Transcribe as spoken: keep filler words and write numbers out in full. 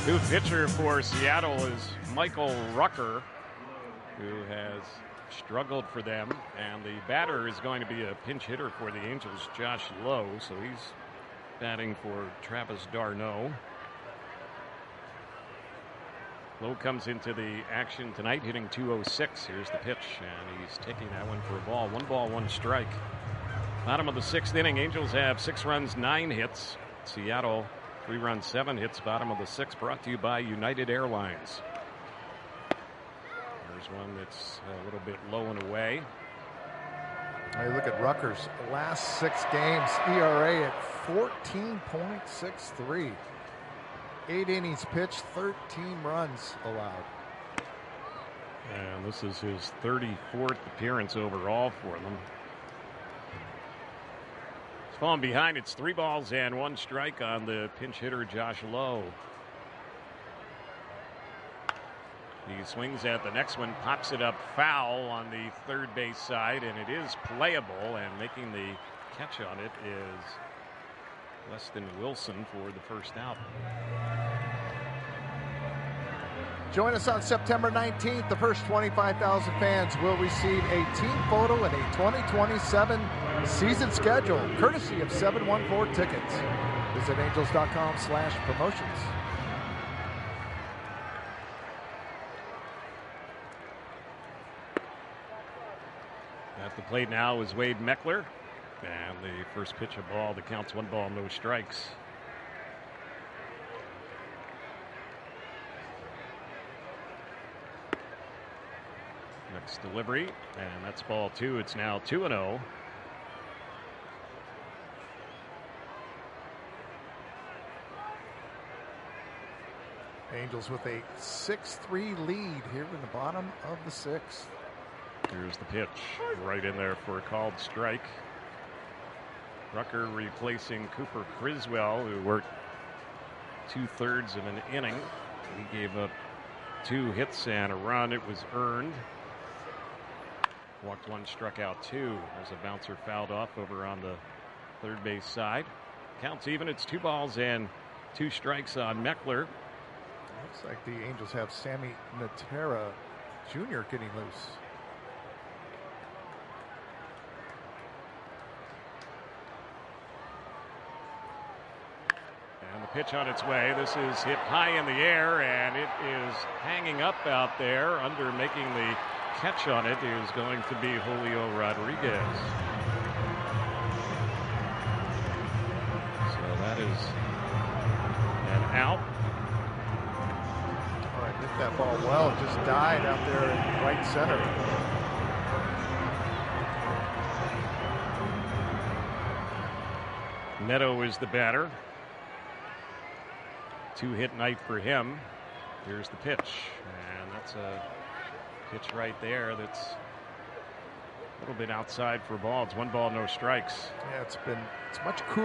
New pitcher for Seattle is Michael Rucker, who has struggled for them, and the batter is going to be a pinch hitter for the Angels, Josh Lowe, so he's batting for Travis d'Arnaud. Lowe comes into the action tonight hitting two oh six. Here's the pitch, and he's taking that one for a ball. One ball, one strike. Bottom of the sixth inning, Angels have six runs, nine hits. Seattle, three runs, seven hits. Bottom of the sixth, brought to you by United Airlines. There's one that's a little bit low and away. Hey, look at Rutgers. Last six games, E R A at fourteen point six three. Eight innings pitched, thirteen runs allowed. And this is his thirty-fourth appearance overall for them. He's falling behind. It's three balls and one strike on the pinch hitter, Josh Lowe. He swings at the next one, pops it up foul on the third base side, and it is playable, and making the catch on it is Weston Wilson for the first out. Join us on September nineteenth. The first twenty-five thousand fans will receive a team photo and a twenty twenty-seven season schedule, courtesy of seven one four Tickets. Visit angels.com slash promotions. At the plate now is Wade Meckler. And the first pitch of ball that counts one ball, no strikes. Next delivery, and that's ball two. It's now two and oh. Angels with a six three lead here in the bottom of the sixth. Here's the pitch, right in there for a called strike. Rucker replacing Cooper Criswell, who worked two-thirds of an inning. He gave up two hits and a run. It was earned. Walked one, struck out two. There's a bouncer fouled off over on the third base side. Counts even. It's two balls and two strikes on Meckler. Looks like the Angels have Sammy Natera Junior getting loose. And the pitch on its way. This is hit high in the air, and it is hanging up out there. Under making the catch on it is going to be Julio Rodriguez. So that is an out. All right, hit that ball well. It just died out there in right center. Neto is the batter. Two-hit night for him. Here's the pitch, and that's a pitch right there that's a little bit outside for a ball. It's one ball, no strikes. Yeah, it's been it's much cooler.